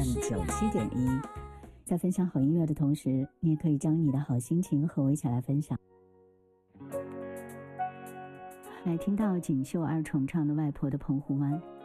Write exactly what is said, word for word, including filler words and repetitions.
九七点一。在分享好音乐的同时，你也可以将你的好心情和我一起来分享。来听到锦绣二重唱的《外婆的澎湖湾》。